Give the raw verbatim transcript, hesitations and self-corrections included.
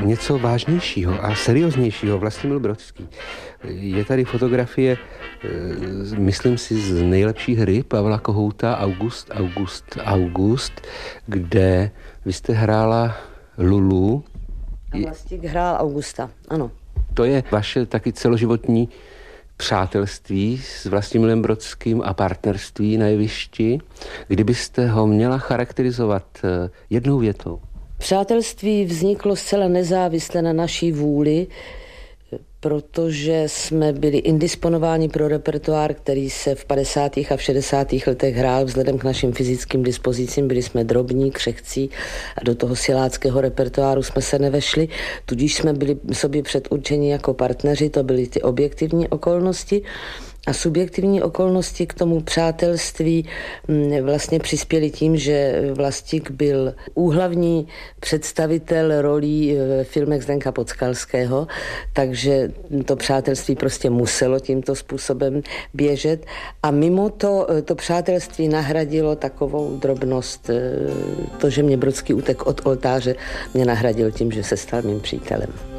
něco vážnějšího a serióznějšího. Vlastimil Brodský. Je tady fotografie, myslím si, z nejlepší hry Pavla Kohouta August, August, August, kde vy jste hrála Lulu. A Vlastík hrál Augusta, ano. To je vaše taky celoživotní přátelství s Vlastimilem Brodským a partnerství na jevišti. Kdybyste ho měla charakterizovat jednou větou? Přátelství vzniklo zcela nezávisle na naší vůli, protože jsme byli indisponováni pro repertoár, který se v padesátých a v šedesátých letech hrál vzhledem k našim fyzickým dispozicím. Byli jsme drobní, křehcí a do toho siláckého repertoáru jsme se nevešli, tudíž jsme byli sobě předurčeni jako partneři, to byly ty objektivní okolnosti. A subjektivní okolnosti k tomu přátelství vlastně přispěly tím, že Vlastík byl úhlavní představitel rolí v filmech Zdenka Podskalského, takže to přátelství prostě muselo tímto způsobem běžet. A mimo to, to přátelství nahradilo takovou drobnost. To, že mě Brodský utek od oltáře, mě nahradil tím, že se stal mým přítelem.